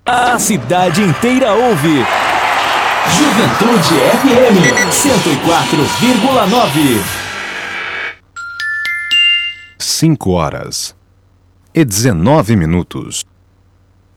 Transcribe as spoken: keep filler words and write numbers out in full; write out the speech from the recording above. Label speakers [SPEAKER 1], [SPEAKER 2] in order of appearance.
[SPEAKER 1] A cidade inteira ouve. Juventude F M cento e quatro vírgula nove.
[SPEAKER 2] cinco horas e dezenove minutos.